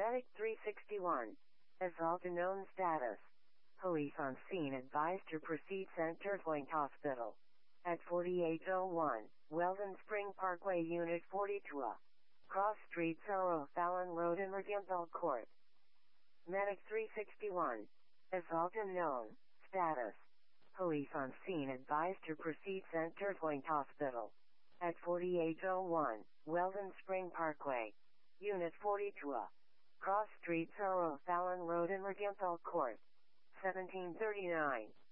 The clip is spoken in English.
Medic 361. Assault unknown status. Police on scene advised to proceed Centerpoint Hospital. At 4801, Weldon Spring Parkway, Unit 42. Cross Street, Soho, Fallon Road, in Mercantile Court. Medic 361. Assault unknown. Status. Police on scene advised to proceed Centerpoint Hospital. At 4801, Weldon Spring Parkway. Unit 42. Cross Street, Soho, Fallon Road, in Mercantile Court. 1739.